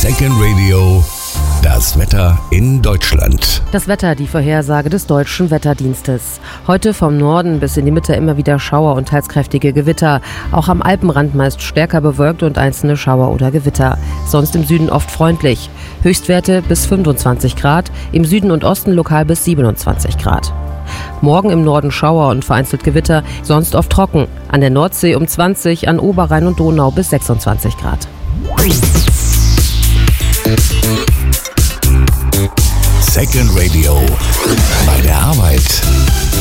Second Radio, das Wetter in Deutschland. Das Wetter, die Vorhersage des Deutschen Wetterdienstes. Heute vom Norden bis in die Mitte immer wieder Schauer und teils kräftige Gewitter. Auch am Alpenrand meist stärker bewölkt und einzelne Schauer oder Gewitter. Sonst im Süden oft freundlich. Höchstwerte bis 25 Grad, im Süden und Osten lokal bis 27 Grad. Morgen im Norden Schauer und vereinzelt Gewitter, sonst oft trocken. An der Nordsee um 20, an Oberrhein und Donau bis 26 Grad. Second Radio. Bei der Arbeit.